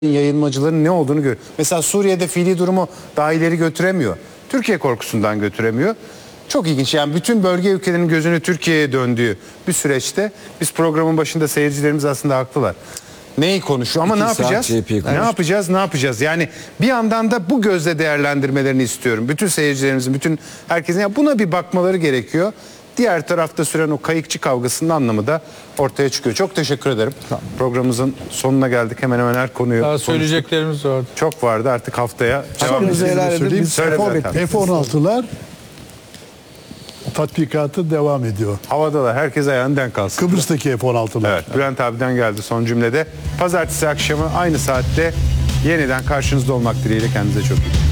yayılmacıların ne olduğunu görüyor. Mesela Suriye'de fiili durumu daha ileri götüremiyor. Türkiye korkusundan götüremiyor. Çok ilginç, yani bütün bölge ülkelerinin gözünü Türkiye'ye döndüğü bir süreçte biz programın başında seyircilerimiz aslında haklılar. Neyi konuşuyor ama ne yapacağız? Ne yapacağız? Yani bir yandan da bu gözle değerlendirmelerini istiyorum. Bütün seyircilerimizin, bütün herkesin ya buna bir bakmaları gerekiyor. Diğer tarafta süren o kayıkçı kavgasının anlamı da ortaya çıkıyor. Çok teşekkür ederim. Tamam. Programımızın sonuna geldik. Hemen hemen her konuyu daha söyleyeceklerimiz vardı. Çok vardı. Artık haftaya devam edeceğiz. F-16'lar tatbikatı devam ediyor. Havadalar. Herkes ayağını denk alsın. Kıbrıs'taki F-16'lar. Evet. Bülent abiden geldi son cümlede. Pazartesi akşamı aynı saatte yeniden karşınızda olmak dileğiyle. Kendinize çok iyi bakın.